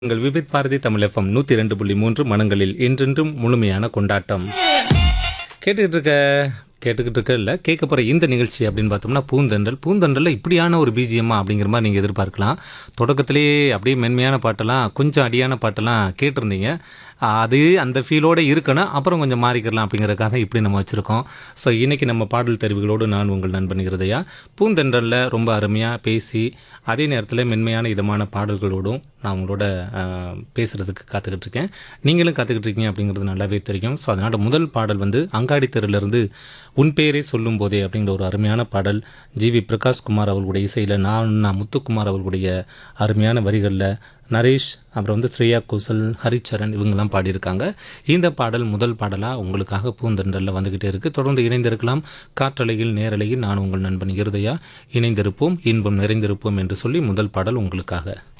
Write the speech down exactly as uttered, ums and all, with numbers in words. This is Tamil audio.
உங்கள் விபித் பாரதி தமிழ் எஃப்எம் நூற்றி ரெண்டு புள்ளி மூன்று மனங்களில் என்றென்றும் முழுமையான கொண்டாட்டம். கேட்டுக்கிட்டு இருக்க கேட்டுக்கிட்டு இருக்க இல்லை கேட்க போகிற இந்த நிகழ்ச்சி அப்படின்னு பார்த்தோம்னா பூந்தென்றல். பூந்தென்றலில் இப்படியான ஒரு பிஜிஎம்மா அப்படிங்கிற மாதிரி நீங்கள் எதிர்பார்க்கலாம். தொடக்கத்திலேயே அப்படியே மென்மையான பாட்டெல்லாம் கொஞ்சம் அடியான பாட்டெல்லாம் கேட்டிருந்தீங்க. அது அந்த ஃபீலோடு இருக்கணும், அப்புறம் கொஞ்சம் மாறிக்கலாம் அப்படிங்கிறதுக்காக இப்படி நம்ம வச்சுருக்கோம். ஸோ இன்றைக்கி நம்ம பாடல் தெரிவுகளோடு நான் உங்கள் நண்பன் இருதயா. பூந்தென்றலில் ரொம்ப அருமையாக பேசி அதே நேரத்தில் மென்மையான இதமான பாடல்களோடும் நான் உங்களோட பேசுகிறதுக்கு காத்துக்கிட்டு இருக்கேன். நீங்களும் காத்துக்கிட்டு இருக்கீங்க அப்படிங்கிறது நல்லாவே தெரியும். ஸோ அதனால் முதல் பாடல் வந்து அங்காடி தெருவிலிருந்து உன் பேரே சொல்லும் போதே அப்படிங்கிற ஒரு அருமையான பாடல். ஜிவி பிரகாஷ்குமார் அவர்களுடைய இசையில் நான் நான் முத்துக்குமார் அவர்களுடைய அருமையான வரிகளில் நரேஷ், அப்புறம் வந்து ஸ்ரேயா கோசல், ஹரிச்சரன் இவங்கெல்லாம் பாடியிருக்காங்க. இந்த பாடல் முதல் பாடலாக உங்களுக்காக பூந்தென்றலில் வந்துக்கிட்டே இருக்குது. தொடர்ந்து இணைந்திருக்கலாம். காற்றலையில் நேரலையில் நான் உங்கள் நண்பன் இருதயா. இணைந்திருப்போம், இன்பம் நிறைந்திருப்போம் என்று சொல்லி முதல் பாடல் உங்களுக்காக.